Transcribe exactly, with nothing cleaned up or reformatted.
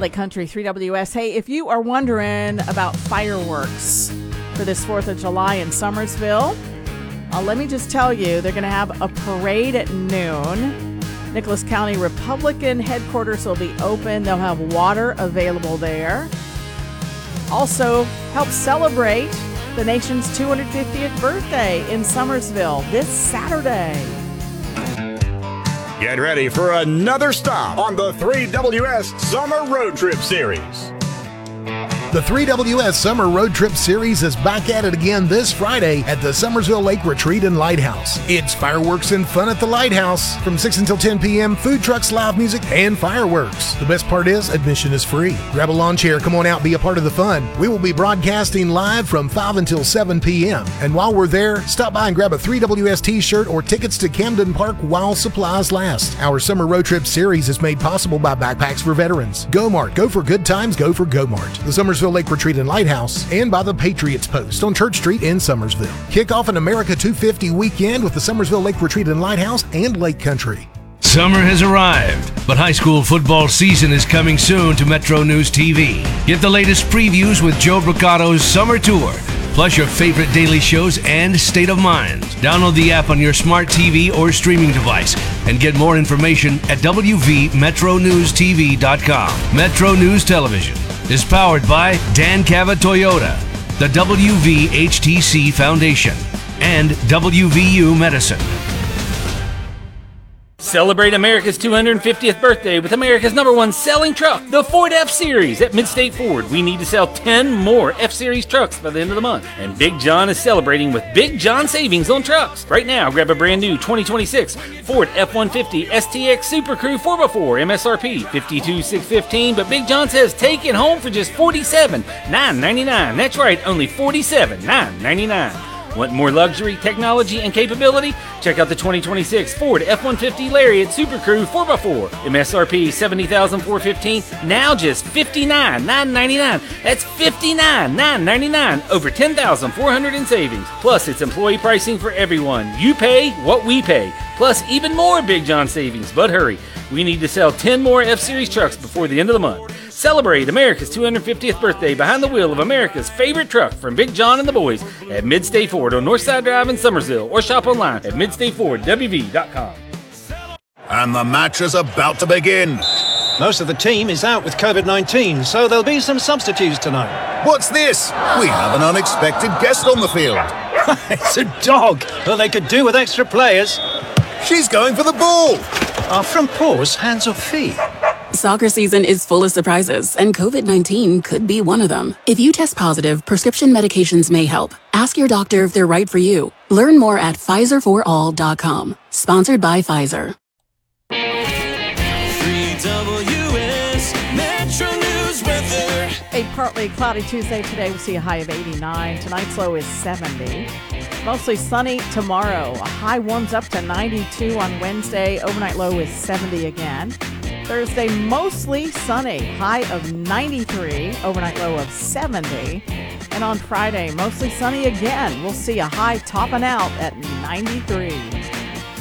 Lake Country three W S. Hey, if you are wondering about fireworks for this fourth of July in Summersville, uh, let me just tell you, they're going to have a parade at noon. Nicholas County Republican headquarters will be open. They'll have water available there. Also, help celebrate the nation's two hundred fiftieth birthday in Summersville this Saturday. Get ready for another stop on the three W S Summer Road Trip Series. The three W S Summer Road Trip Series is back at it again this Friday at the Summersville Lake Retreat and Lighthouse. It's fireworks and fun at the Lighthouse from six until ten p.m., food trucks, live music, and fireworks. The best part is admission is free. Grab a lawn chair, come on out, be a part of the fun. We will be broadcasting live from five until seven p.m. And while we're there, stop by and grab a three W S t-shirt or tickets to Camden Park while supplies last. Our Summer Road Trip Series is made possible by Backpacks for Veterans, GoMart, go for good times, go for GoMart, the Summersville Lake Retreat and Lighthouse, and by the Patriots Post on Church Street in Summersville. Kick off an America two fifty weekend with the Summersville Lake Retreat and Lighthouse and Lake Country. Summer has arrived, but high school football season is coming soon to Metro News T V. Get the latest previews with Joe Bricato's Summer Tour, plus your favorite daily shows and State of Mind. Download the app on your smart T V or streaming device and get more information at w v metro news t v dot com. Metro News Television is powered by Dan Cava Toyota, the W V H T C Foundation, and W V U Medicine. Celebrate America's two hundred fiftieth birthday with America's number one selling truck, the Ford F-Series at Midstate Ford. We need to sell ten more F-Series trucks by the end of the month. And Big John is celebrating with Big John savings on trucks. Right now, grab a brand new twenty twenty-six Ford F one fifty S T X Super Crew four by four, M S R P fifty-two thousand six hundred fifteen dollars, but Big John says take it home for just forty-seven thousand nine hundred ninety-nine dollars. That's right, only forty-seven thousand nine hundred ninety-nine dollars. Want more luxury, technology, and capability? Check out the twenty twenty-six Ford F one fifty Lariat Super Crew four by four. M S R P seventy thousand four hundred fifteen dollars, now just fifty-nine thousand nine hundred ninety-nine dollars. That's fifty-nine thousand nine hundred ninety-nine dollars, over ten thousand four hundred dollars in savings. Plus, it's employee pricing for everyone. You pay what we pay. Plus, even more Big John savings. But hurry, we need to sell ten more F-Series trucks before the end of the month. Celebrate America's two hundred fiftieth birthday behind the wheel of America's favorite truck from Big John and the boys at Midstate Ford on Northside Drive in Summersville, or shop online at midstate ford w v dot com. And the match is about to begin. Most of the team is out with covid nineteen, so there'll be some substitutes tonight. What's this? We have an unexpected guest on the field. It's a dog. Well, they could do with extra players. She's going for the ball. Are front paws hands or feet? Soccer season is full of surprises, and covid nineteen could be one of them. If you test positive, prescription medications may help. Ask your doctor if they're right for you. Learn more at Pfizer for all dot com. Sponsored by Pfizer. three W S Metro News weather. A partly cloudy Tuesday today. We'll see a high of eighty-nine. Tonight's low is seventy. Mostly sunny tomorrow. A high warms up to ninety-two on Wednesday. Overnight low is seventy again. Thursday, mostly sunny. High of ninety-three. Overnight low of seventy. And on Friday, mostly sunny again. We'll see a high topping out at ninety-three.